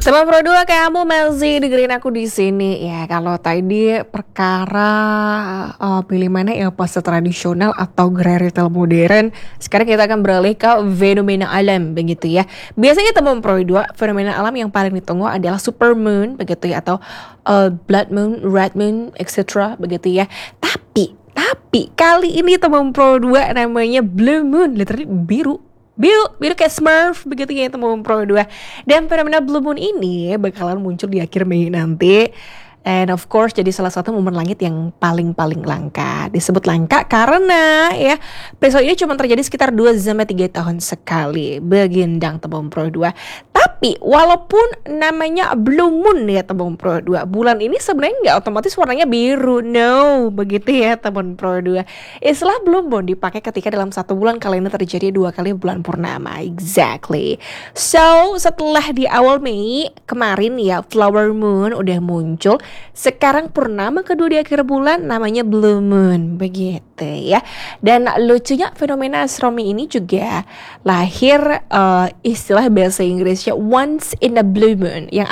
Teman Pro 2, kamu masih dengerin aku di sini ya. Kalau tadi perkara pilih mana ya, pasta tradisional atau gerai retail modern, sekarang kita akan beralih ke fenomena alam begitu ya. Biasanya teman Pro 2, fenomena alam yang paling ditunggu adalah supermoon begitu ya, atau blood moon, red moon, etc. begitu ya. Tapi kali ini teman Pro 2 namanya blue moon, literally biru kayak Smurf begitu ya teman Pro 2. Dan fenomena blue moon ini bakalan muncul di akhir Mei nanti. And of course jadi salah satu momen langit yang paling langka. Disebut langka karena ya peristiwa ini cuma terjadi sekitar 2-3 tahun sekali. Begendang teman Pro 2. Tapi walaupun namanya blue moon ya teman Pro 2, bulan ini sebenarnya nggak otomatis warnanya biru. No, begitu ya teman Pro 2. Istilah blue moon dipakai ketika dalam satu bulan kalender terjadi 2 kali bulan purnama. Exactly. So setelah di awal Mei kemarin ya flower moon udah muncul. Sekarang purnama kedua di akhir bulan namanya blue moon begitu ya. Dan lucunya fenomena astronomi ini juga lahir istilah bahasa Inggrisnya once in a blue moon yang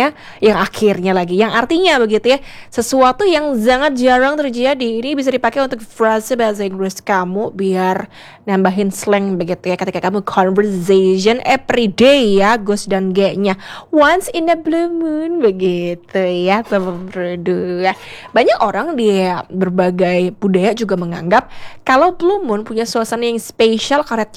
artinya begitu ya, sesuatu yang sangat jarang terjadi. Ini bisa dipakai untuk frase bahasa Inggris kamu biar nambahin slang begitu ya ketika kamu conversation everyday ya, Gus dan G-nya once in a blue moon begitu ya teman Pro 2. Banyak orang di berbagai budaya juga menganggap kalau blue moon punya suasana yang spesial karena